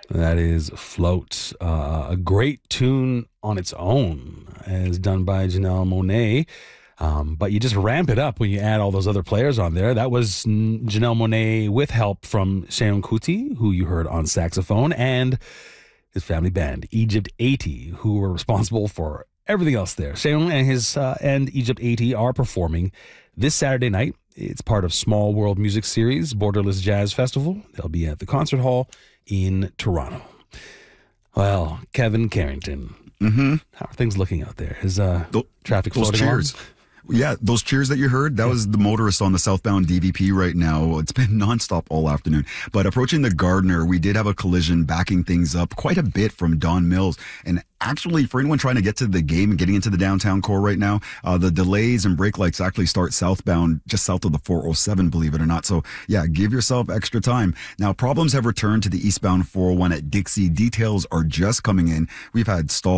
That is Float, a great tune on its own, as done by Janelle Monáe. But you just ramp it up when you add all those other players on there. That was Janelle Monáe with help from Seun Kuti, who you heard on saxophone, and his family band, Egypt 80, who were responsible for everything else there. Seun and his and Egypt 80 are performing this Saturday night. It's part of Small World Music Series, Borderless Jazz Festival. They'll be at the Concert Hall in Toronto. Well, Kevin Carrington, how are things looking out there? Is traffic floating along? Yeah, those cheers that you heard, that was the motorist on the southbound DVP right now. It's been nonstop all afternoon. But approaching the Gardiner, we did have a collision backing things up quite a bit from Don Mills. And actually, for anyone trying to get to the game and getting into the downtown core right now, the delays and brake lights actually start southbound, just south of the 407, believe it or not. So, yeah, give yourself extra time. Now, problems have returned to the eastbound 401 at Dixie. Details are just coming in. We've had stalls